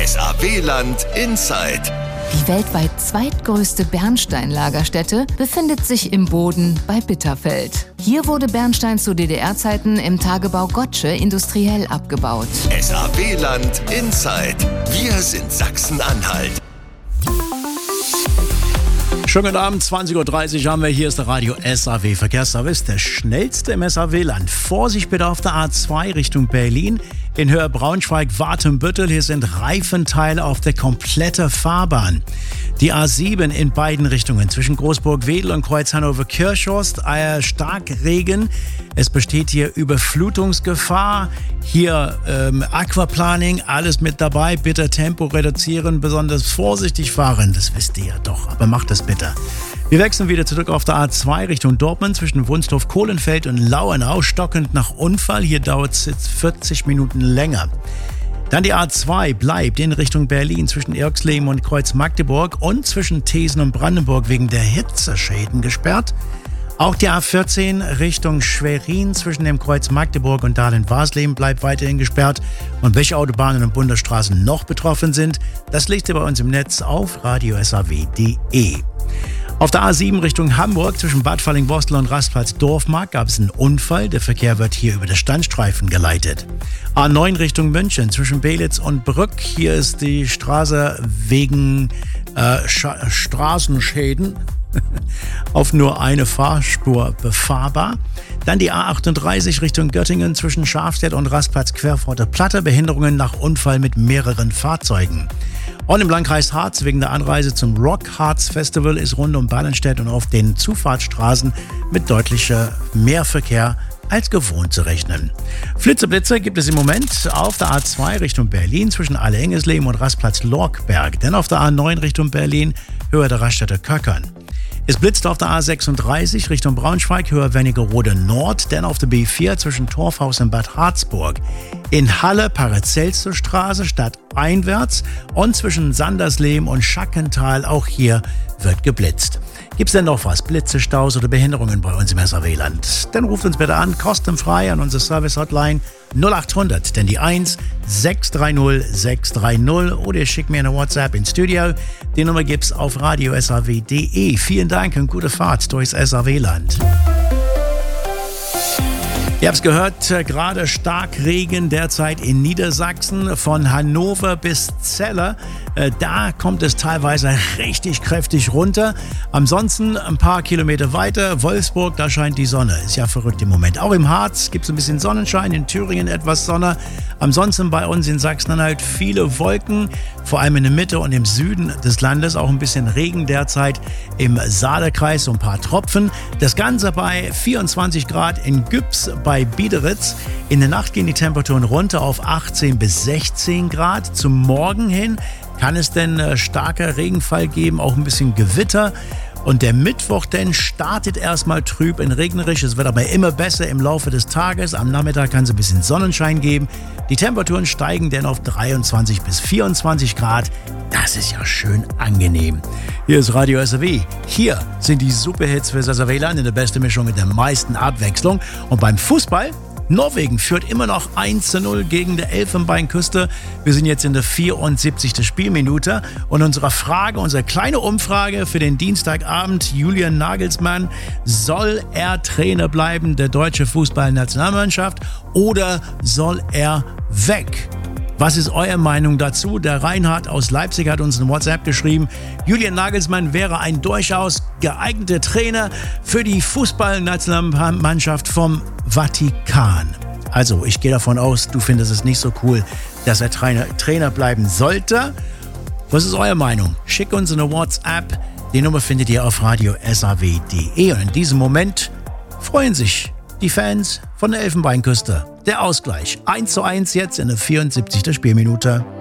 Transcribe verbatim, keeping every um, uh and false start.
S A W-Land Inside. Die weltweit zweitgrößte Bernsteinlagerstätte befindet sich im Boden bei Bitterfeld. Hier wurde Bernstein zu D D R-Zeiten im Tagebau Gotsche industriell abgebaut. S A W-Land Inside. Wir sind Sachsen-Anhalt. Schönen guten Abend, zwanzig Uhr dreißig haben wir. Hier ist der Radio S A W Verkehrsservice, der schnellste im S A W-Land. Vorsicht bitte auf der A zwei Richtung Berlin. In Höhe Braunschweig-Watenbüttel, hier sind Reifenteile auf der kompletten Fahrbahn. Die A sieben in beiden Richtungen, zwischen Großburg-Wedel und Kreuz Hannover-Kirchhorst, äh, Starkregen. Es besteht hier Überflutungsgefahr. Hier ähm, Aquaplaning, alles mit dabei. Bitte Tempo reduzieren, besonders vorsichtig fahren. Das wisst ihr ja doch, aber macht das bitte. Wir wechseln wieder zurück auf der A zwei Richtung Dortmund zwischen Wunstorf-Kohlenfeld und Lauenau, stockend nach Unfall. Hier dauert es jetzt vierzig Minuten länger. Dann die A zwei bleibt in Richtung Berlin zwischen Irxleben und Kreuz Magdeburg und zwischen Thesen und Brandenburg wegen der Hitzeschäden gesperrt. Auch die A vierzehn Richtung Schwerin zwischen dem Kreuz Magdeburg und Dahlem-Warsleben bleibt weiterhin gesperrt. Und welche Autobahnen und Bundesstraßen noch betroffen sind, das lest ihr bei uns im Netz auf radio s a w punkt d e. Auf der A sieben Richtung Hamburg zwischen Bad Falling-Borstel und Rastplatz Dorfmark gab es einen Unfall. Der Verkehr wird hier über den Standstreifen geleitet. A neun Richtung München zwischen Belitz und Brück. Hier ist die Straße wegen äh, Sch- Straßenschäden auf nur eine Fahrspur befahrbar. Dann die A achtunddreißig Richtung Göttingen zwischen Schafstedt und Rastplatz Querforter Platte. Behinderungen nach Unfall mit mehreren Fahrzeugen. Und im Landkreis Harz wegen der Anreise zum Rock Harz Festival ist rund um Ballenstedt und auf den Zufahrtsstraßen mit deutlicher Mehrverkehr als gewohnt zu rechnen. Flitzeblitze gibt es im Moment auf der A zwei Richtung Berlin zwischen Alle-Engesleben und Rastplatz Lorkberg. Denn auf der A neun Richtung Berlin höher der Raststätter Köckern. Es blitzt auf der A sechsunddreißig Richtung Braunschweig, höher Wernigerode Nord, denn auf der B vier zwischen Torfhaus und Bad Harzburg. In Halle Paracelsusstraße stadteinwärts und zwischen Sandersleben und Schackental, auch hier wird geblitzt. Gibt's denn noch was? Blitze, Staus oder Behinderungen bei uns im S A W-Land? Dann ruft uns bitte an, kostenfrei an unsere Service-Hotline null acht hundert, denn die eins sechs drei null sechs drei null oder ihr schickt mir eine WhatsApp ins Studio. Die Nummer gibt's auf radio s a w punkt d e. Vielen Dank und gute Fahrt durchs S A W-Land. Ihr habt es gehört, äh, gerade Starkregen derzeit in Niedersachsen, von Hannover bis Celle. Äh, da kommt es teilweise richtig kräftig runter. Ansonsten ein paar Kilometer weiter, Wolfsburg, da scheint die Sonne. Ist ja verrückt im Moment. Auch im Harz gibt es ein bisschen Sonnenschein, in Thüringen etwas Sonne. Ansonsten bei uns in Sachsen-Anhalt viele Wolken, vor allem in der Mitte und im Süden des Landes. Auch ein bisschen Regen derzeit im Saarkreis, so ein paar Tropfen. Das Ganze bei vierundzwanzig Grad in Güps bei Biederitz. In der Nacht gehen die Temperaturen runter auf achtzehn bis sechzehn Grad. Zum Morgen hin kann es denn äh, starker Regenfall geben, auch ein bisschen Gewitter. Und der Mittwoch denn startet erstmal trüb und regnerisch. Es wird aber immer besser im Laufe des Tages. Am Nachmittag kann es ein bisschen Sonnenschein geben. Die Temperaturen steigen dann auf dreiundzwanzig bis vierundzwanzig Grad. Das ist ja schön angenehm. Hier ist Radio S A W. Hier sind die Superhits für das S A W-Land in der besten Mischung mit der meisten Abwechslung. Und beim Fußball, Norwegen führt immer noch eins zu null gegen die Elfenbeinküste. Wir sind jetzt in der vierundsiebzigsten Spielminute. Und unsere Frage, unsere kleine Umfrage für den Dienstagabend, Julian Nagelsmann, soll er Trainer bleiben der deutschen Fußballnationalmannschaft oder soll er weg? Was ist eure Meinung dazu? Der Reinhard aus Leipzig hat uns in WhatsApp geschrieben, Julian Nagelsmann wäre ein durchaus geeigneter Trainer für die Fußballnationalmannschaft vom Vatikan. Also, ich gehe davon aus, du findest es nicht so cool, dass er Trainer, Trainer bleiben sollte. Was ist eure Meinung? Schickt uns eine WhatsApp. Die Nummer findet ihr auf radio s a w punkt d e. Und in diesem Moment freuen sich die Fans von der Elfenbeinküste. Der Ausgleich eins zu eins jetzt in der vierundsiebzigsten Spielminute.